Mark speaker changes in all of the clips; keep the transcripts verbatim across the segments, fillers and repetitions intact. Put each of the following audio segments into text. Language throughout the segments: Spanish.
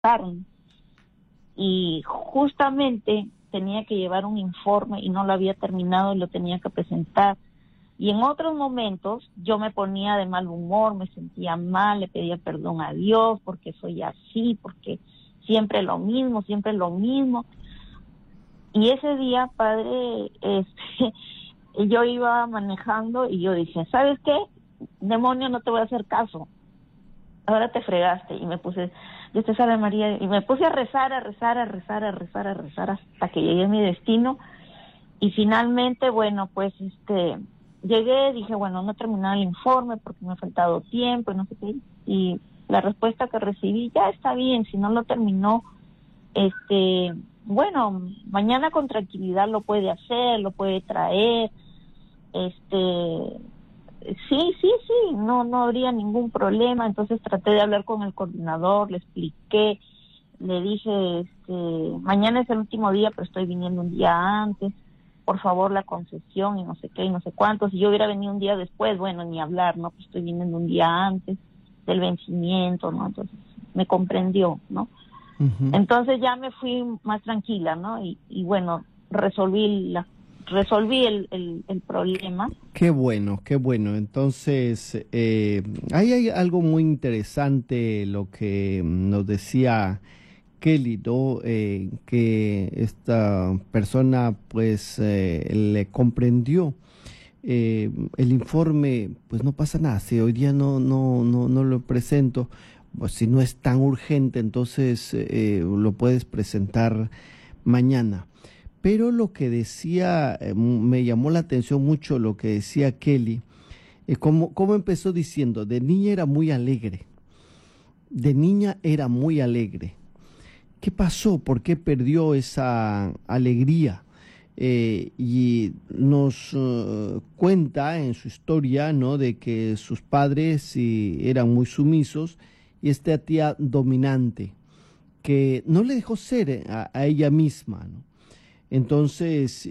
Speaker 1: carne. Y justamente tenía que llevar un informe y no lo había terminado y lo tenía que presentar. Y en otros momentos yo me ponía de mal humor, me sentía mal, le pedía perdón a Dios porque soy así, porque siempre lo mismo, siempre lo mismo. Y ese día, padre, este, yo iba manejando y yo dije, ¿sabes qué? Demonio, no te voy a hacer caso. Ahora te fregaste. Y me puse, Dios te salve María, y me puse a rezar, a rezar, a rezar, a rezar, a rezar hasta que llegué a mi destino. Y finalmente, bueno, pues este, llegué, dije, bueno, no he terminado el informe porque me ha faltado tiempo y no sé qué. Y la respuesta que recibí, ya está bien, si no lo terminó, este, bueno, mañana con tranquilidad lo puede hacer, lo puede traer, este, sí, sí, sí, no, no habría ningún problema. Entonces traté de hablar con el coordinador, le expliqué, le dije, este, mañana es el último día, pero estoy viniendo un día antes, por favor la concesión y no sé qué y no sé cuántos. Si yo hubiera venido un día después, bueno, ni hablar, ¿no? Pues estoy viniendo un día antes del vencimiento, ¿no? Entonces me comprendió, ¿no?
Speaker 2: Uh-huh.
Speaker 1: Entonces ya me fui más tranquila, ¿no? Y, y bueno, resolví la resolví el, el, el problema.
Speaker 2: Qué bueno, qué bueno. Entonces, eh, ahí hay algo muy interesante lo que nos decía Kelly, ¿no? Eh, que esta persona pues eh, le comprendió. Eh, el informe, pues no pasa nada. Si hoy día no, no, no, no lo presento, pues si no es tan urgente, entonces eh, lo puedes presentar mañana. Pero lo que decía, eh, me llamó la atención mucho lo que decía Kelly, eh, cómo, cómo empezó diciendo, de niña era muy alegre, de niña era muy alegre. ¿Qué pasó? ¿Por qué perdió esa alegría? Eh, y nos uh, cuenta en su historia, ¿no? De que sus padres sí, eran muy sumisos y esta tía dominante, que no le dejó ser a, a ella misma, ¿no? Entonces,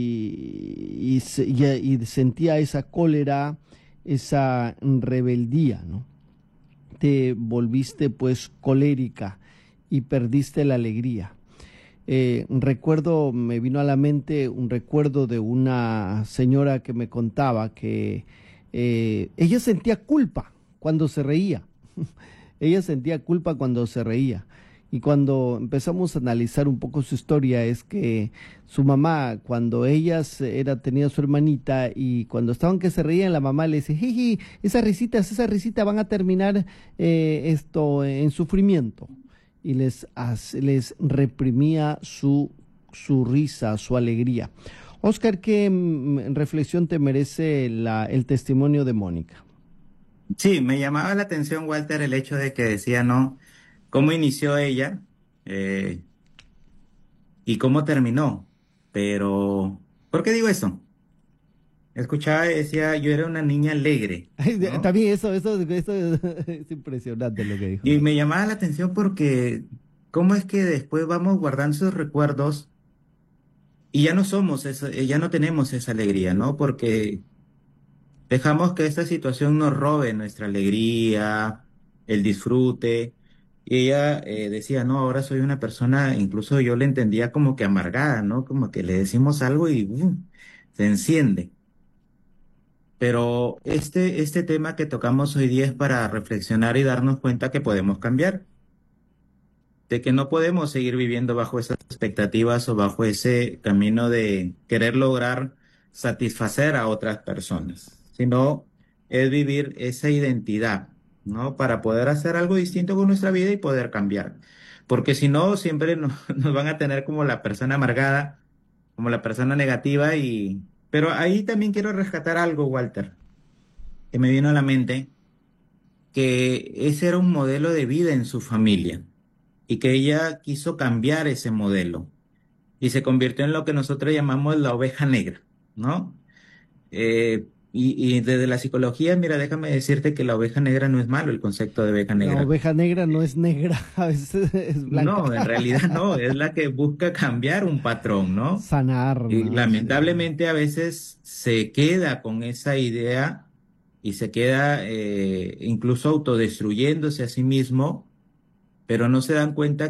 Speaker 2: y, y, se- y- y sentía esa cólera, esa rebeldía, ¿no? Te volviste pues colérica y perdiste la alegría. Eh, recuerdo, me vino a la mente un recuerdo de una señora que me contaba que eh, ella sentía culpa cuando se reía. Ella sentía culpa cuando se reía. Y cuando empezamos a analizar un poco su historia, es que su mamá, cuando ella se- era, tenía su hermanita y cuando estaban que se reían, la mamá le dice, jiji, esas risitas, esas risitas van a terminar eh, esto en sufrimiento. Y les, as- les reprimía su, su risa, su alegría. Oscar, ¿qué mm, reflexión te merece la, el testimonio de Mónica?
Speaker 3: Sí, me llamaba la atención, Walter, el hecho de que decía, ¿no? Cómo inició ella eh, y cómo terminó. Pero, ¿por qué digo eso? Escuchaba y decía, yo era una niña alegre, ¿no?
Speaker 2: También eso, eso, eso es impresionante lo que dijo.
Speaker 3: Y me llamaba la atención porque, ¿cómo es que después vamos guardando esos recuerdos y ya no somos, esa- eh, ya no tenemos esa alegría, ¿no? Porque dejamos que esta situación nos robe nuestra alegría, el disfrute. Y ella eh, decía, no, ahora soy una persona, incluso yo le entendía como que amargada, ¿no? Como que le decimos algo y ¡bum! Se enciende. Pero este, este tema que tocamos hoy día es para reflexionar y darnos cuenta que podemos cambiar, de que no podemos seguir viviendo bajo esas expectativas o bajo ese camino de querer lograr satisfacer a otras personas, sino es vivir esa identidad, ¿no? Para poder hacer algo distinto con nuestra vida y poder cambiar. Porque si no, siempre nos, nos van a tener como la persona amargada, como la persona negativa y... Pero ahí también quiero rescatar algo, Walter, que me vino a la mente, que ese era un modelo de vida en su familia y que ella quiso cambiar ese modelo y se convirtió en lo que nosotros llamamos la oveja negra, ¿no? Eh, y, y desde la psicología, mira, déjame decirte que la oveja negra no es malo, el concepto de oveja
Speaker 2: La
Speaker 3: negra.
Speaker 2: oveja negra no es negra, a veces es blanca.
Speaker 3: No, en realidad no, es la que busca cambiar un patrón, ¿no?
Speaker 2: Sanar,
Speaker 3: Y
Speaker 2: ¿no? Sí.
Speaker 3: lamentablemente a veces se queda con esa idea y se queda eh, incluso autodestruyéndose a sí mismo, pero no se dan cuenta